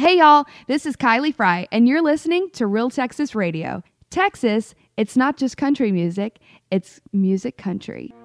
Hey y'all, this is Kylie Fry, and you're listening to Real Texas Radio. Texas, it's not just country music, it's music country.